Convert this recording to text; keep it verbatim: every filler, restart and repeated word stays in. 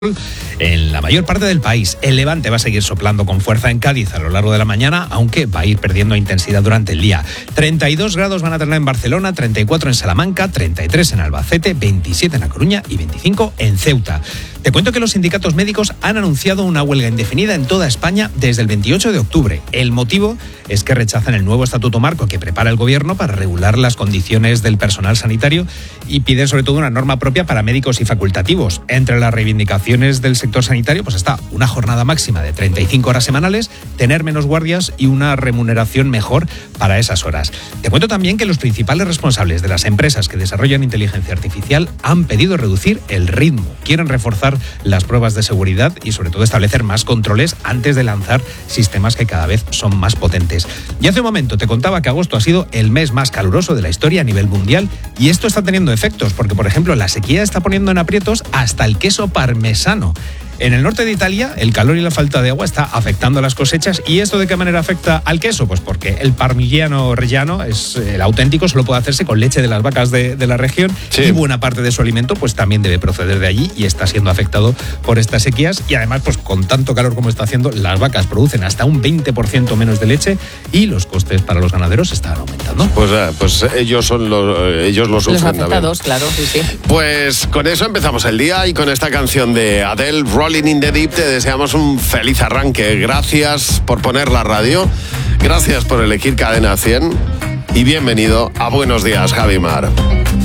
En la mayor parte del país, el levante va a seguir soplando con fuerza en Cádiz a lo largo de la mañana, aunque va a ir perdiendo intensidad durante el día. treinta y dos grados van a tener en Barcelona, treinta y cuatro en Salamanca, treinta y tres en Albacete, veintisiete en A Coruña y veinticinco en Ceuta. Te cuento que los sindicatos médicos han anunciado una huelga indefinida en toda España desde el veintiocho de octubre. El motivo es que rechazan el nuevo estatuto marco que prepara el gobierno para regular las condiciones del personal sanitario y piden sobre todo una norma propia para médicos y facultativos. Entre las reivindicaciones del sector sanitario pues está una jornada máxima de treinta y cinco horas semanales, tener menos guardias y una remuneración mejor para esas horas. Te cuento también que los principales responsables de las empresas que desarrollan inteligencia artificial han pedido reducir el ritmo. Quieren reforzar las pruebas de seguridad y sobre todo establecer más controles antes de lanzar sistemas que cada vez son más potentes. Y hace un momento te contaba que agosto ha sido el mes más caluroso de la historia a nivel mundial y esto está teniendo efectos porque, por ejemplo, la sequía está poniendo en aprietos hasta el queso parmesano. En el norte de Italia, el calor y la falta de agua está afectando a las cosechas. ¿Y esto de qué manera afecta al queso? Pues porque el parmigiano reggiano, es el auténtico, solo puede hacerse con leche de las vacas de, de la región. Sí. Y buena parte de su alimento pues también debe proceder de allí y está siendo afectado por estas sequías. Y además, pues con tanto calor como está haciendo, las vacas producen hasta un veinte por ciento menos de leche y los costes para los ganaderos están aumentando. Pues, eh, pues ellos son los, ellos los sufren. Los afectados, claro, sí, sí. Pues con eso empezamos el día y con esta canción de Adele, Rolling in the Deep, te deseamos un feliz arranque. Gracias por poner la radio, gracias por elegir Cadena cien y bienvenido a Buenos Días, Javi Mar.